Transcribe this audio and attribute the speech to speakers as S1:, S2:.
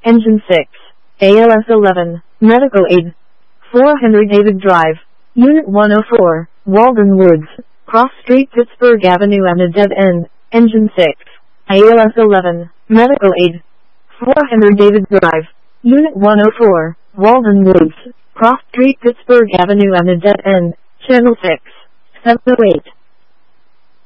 S1: Engine 6. ALS 11. Medical aid. 400 David Drive. Unit 104. Walden Woods. Cross Street, Pittsburgh Avenue and a dead end. Engine 6. ALS 11. Medical aid. 400 David Drive. Unit 104. Walden Woods. Cross Street, Pittsburgh Avenue and a dead end. Channel 6. 708.